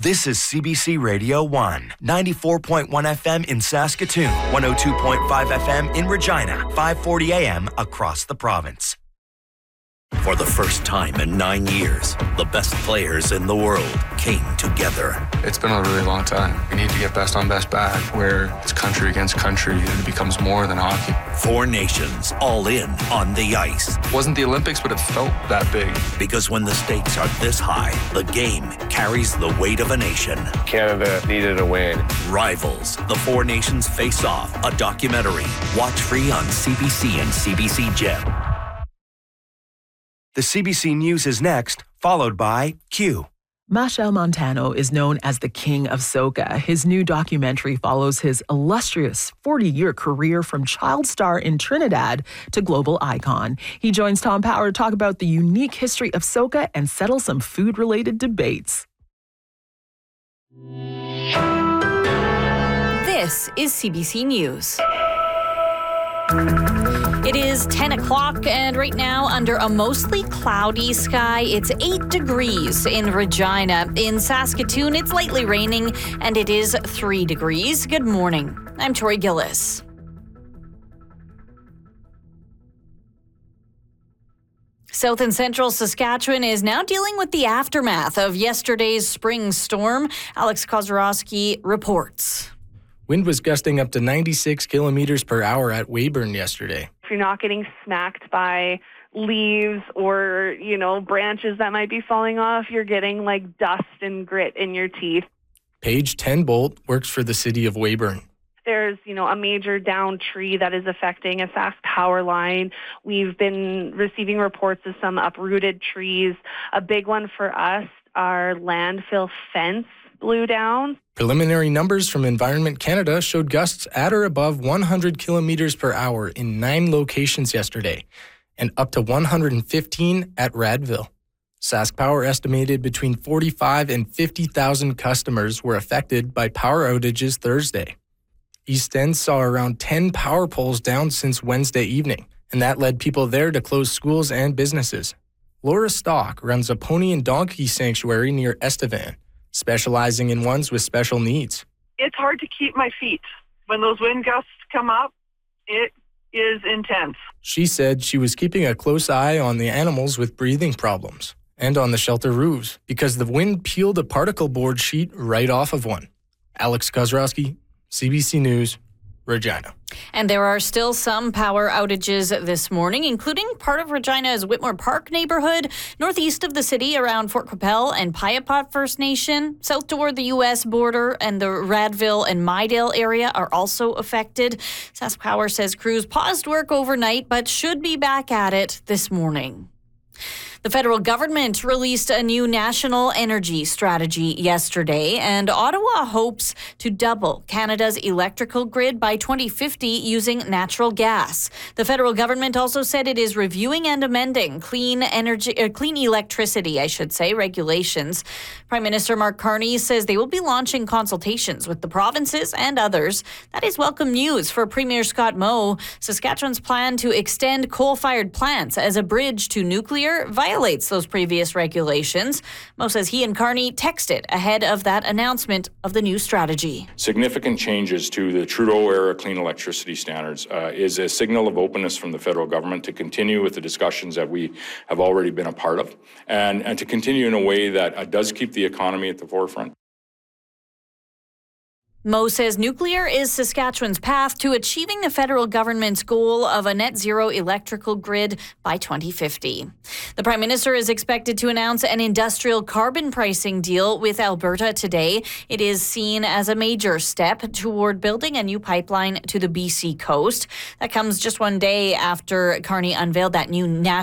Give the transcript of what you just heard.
This is CBC Radio 1, 94.1 FM in Saskatoon, 102.5 FM in Regina, 540 AM across the province. For the first time in 9 years, the best players in the world came together. It's been a really long time. We need to get best on best back, where it's country against country and it becomes more than hockey. 4 nations all in on the ice. It wasn't the Olympics, but it felt that big. Because when the stakes are this high, the game carries the weight of a nation. Canada needed a win. Rivals, the 4 nations face off, a documentary. Watch free on CBC and CBC Gem. The CBC News is next, followed by Q. Machel Montano is known as the King of Soca. His new documentary follows his illustrious 40-year career from child star in Trinidad to global icon. He joins Tom Power to talk about the unique history of soca and settle some food-related debates. This is CBC News. It is 10 o'clock, and right now, under a mostly cloudy sky, it's 8 degrees in Regina. In Saskatoon, it's lightly raining, and it is 3 degrees. Good morning. I'm Tori Gillis. South and central Saskatchewan is now dealing with the aftermath of yesterday's spring storm. Alex Kozorowski reports. Wind was gusting up to 96 kilometers per hour at Weyburn yesterday. If you're not getting smacked by leaves or, branches that might be falling off, you're getting like dust and grit in your teeth. Paige Tenbolt works for the city of Weyburn. There's, a major downed tree that is affecting a fast power line. We've been receiving reports of some uprooted trees. A big one for us, our landfill fence blew down. Preliminary numbers from Environment Canada showed gusts at or above 100 kilometers per hour in 9 locations yesterday, and up to 115 at Radville. Sask Power estimated between 45 and 50,000 customers were affected by power outages Thursday. East End saw around 10 power poles down since Wednesday evening, and that led people there to close schools and businesses. Laura Stock runs a pony and donkey sanctuary near Estevan, specializing in ones with special needs. It's hard to keep my feet. When those wind gusts come up, it is intense. She said she was keeping a close eye on the animals with breathing problems and on the shelter roofs because the wind peeled a particle board sheet right off of one. Alex Kozrowski, CBC News, Regina. And there are still some power outages this morning, including part of Regina's Whitmore Park neighborhood, northeast of the city around Fort Qu'Appelle and Piapot First Nation, south toward the U.S. border, and the Radville and Mydale area are also affected. Sask Power says crews paused work overnight, but should be back at it this morning. The federal government released a new national energy strategy yesterday, and Ottawa hopes to double Canada's electrical grid by 2050 using natural gas. The federal government also said it is reviewing and amending clean electricity, regulations. Prime Minister Mark Carney says they will be launching consultations with the provinces and others. That is welcome news for Premier Scott Moe. Saskatchewan's plan to extend coal-fired plants as a bridge to nuclear violates those previous regulations. Moe says he and Carney texted ahead of that announcement of the new strategy. Significant changes to the Trudeau-era clean electricity standards is a signal of openness from the federal government to continue with the discussions that we have already been a part of and to continue in a way that does keep the economy at the forefront. Moe says nuclear is Saskatchewan's path to achieving the federal government's goal of a net zero electrical grid by 2050. The Prime Minister is expected to announce an industrial carbon pricing deal with Alberta today. It is seen as a major step toward building a new pipeline to the BC coast. That comes just one day after Carney unveiled that new national